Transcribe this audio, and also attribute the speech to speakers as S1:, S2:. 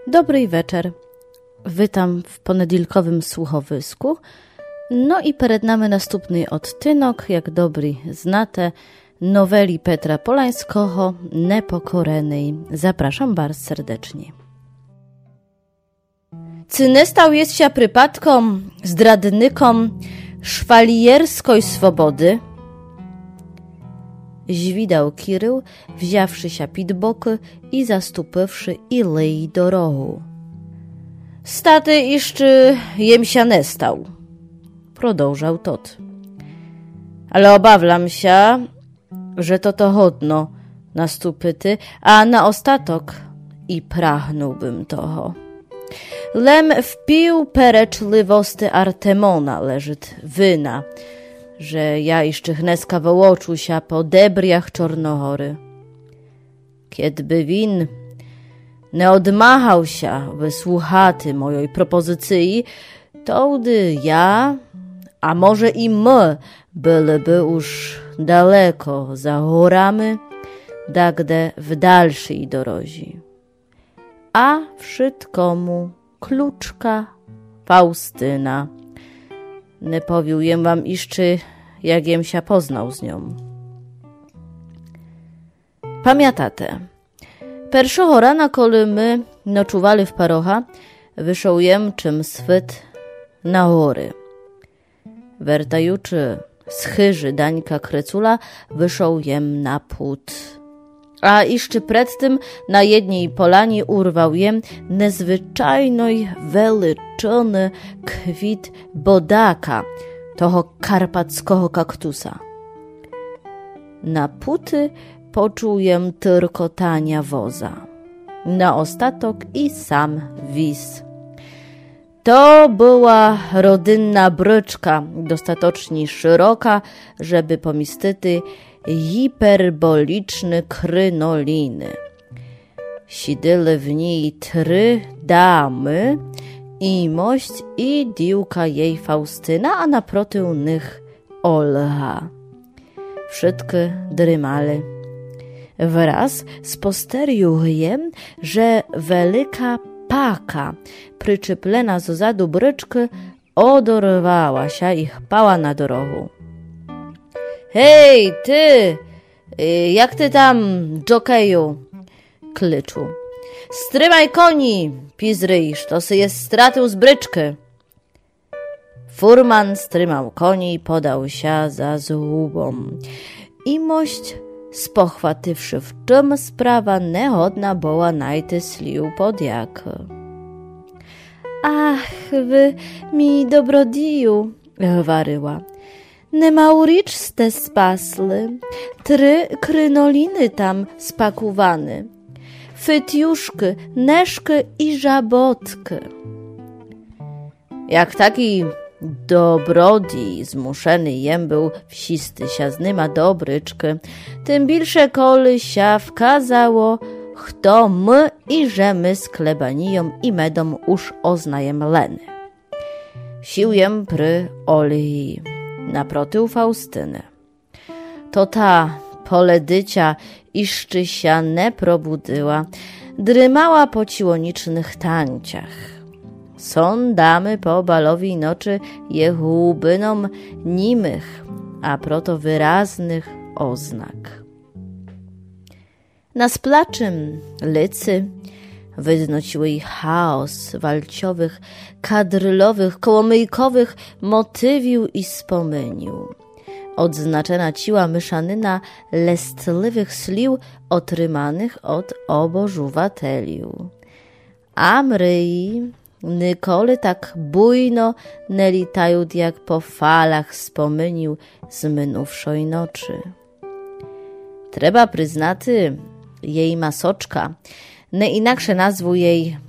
S1: Dobry wieczór. Witam w ponedilkowym słuchowisku. No i przed nami następny odtynok, jak dobry znate, noweli Petra Polańskiego Nepokorenej. Zapraszam bardzo serdecznie. Czy nie stał jest się przypadkom zdradnykom szwalierskiej swobody? Zwidał Kirył, wziąwszy się pід boky i zastupywszy ilej do rogu. Staty jeszcze jem się nie stał, продовжał tot. Ale obawiam się, że to hodno nastupyty, a na ostatok i pragnąłbym toho. Lem wpił pereczliwosty Artemona leżyt wyna, że ja jeszcze chneska wołoczu się po debriach Czornohory. Kiedby win nie odmachał się wysłuchaty mojej propozycji, to gdy ja, a może i my, byliby już daleko za górami, dagde w dalszej dorozi. A wszystkomu kluczka Faustyna. Nie powiłem wam jeszcze, jak jem się poznał z nią. Pamiętate, pierwszego rana, kiedy my noczuwali w Parocha, wyszł jem czym swit na góry. Wertajuczy z chyży Dańka Krecula wyszł jem na płód. A jeszcze przed tym na jednej polani urwał jem niezwyczajnej veliczony kwit bodaka, toho karpackiego kaktusa. Na puty poczuł jem tyrkotania woza. Na ostatok i sam wis. To była rodynna bryczka, dostatocznie szeroka, żeby pomistyty hiperboliczne krynoliny. Siedziały w niej 3 damy, Imość i diłka jej Faustyna, a naproti nich Olga. Wszystkie drymali. Wraz sposterjujem, że wielka paka, przyczeplena z zadu bryczki, odorwała się i chpała na drogę. Hej, ty! Jak ty tam, dżokeju? Klyczu. Strymaj koni, pizryjsz, to sy jest stratył z bryczki. Furman strymał koni i podał się za złubą. Imość, spochwatywszy, w czym sprawa niehodna była najty slił podjak. Ach, wy mi dobrodiju, waryła. Nie małricz ste spasly, 3 krynoliny tam spakowane, fytiuszki, neszki i żabotki. Jak taki dobrodij zmuszony jem był wsisty się z nyma do bryczki, tym bilsze koli się wkazało, kto my i że my z klebaniją i medą już oznajem leny. Siłem pry Olgi, naprotył Faustyny. To ta poledycia iszczy się nie probudyła, drymała po ciłonicznych tanciach. Są damy po balowej nocy jehubynom nimych, a proto wyraznych oznak. Na splaczym lycy wyznosiły ich chaos walciowych, kadrylowych, kołomyjkowych motywił i spomynił. Odznaczona ciła myszanyna lestliwych slił otrymanych od obożuwateliu. A mryi nikoli tak bujno nie litają, jak po falach spomynił z minówszej nocy. Trzeba przyznaty, jej masoczka, nie inaksze nazwu jej